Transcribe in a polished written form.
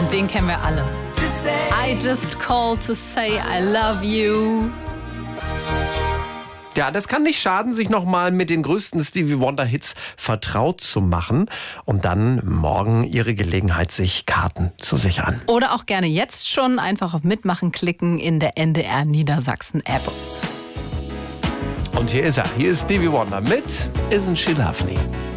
Und den kennen wir alle. I just called to say I love you. Ja, das kann nicht schaden, sich nochmal mit den größten Stevie Wonder-Hits vertraut zu machen und dann morgen Ihre Gelegenheit, sich Karten zu sichern. Oder auch gerne jetzt schon einfach auf Mitmachen klicken in der NDR Niedersachsen-App. Und hier ist er. Hier ist Stevie Wonder mit Isn't She Lovely?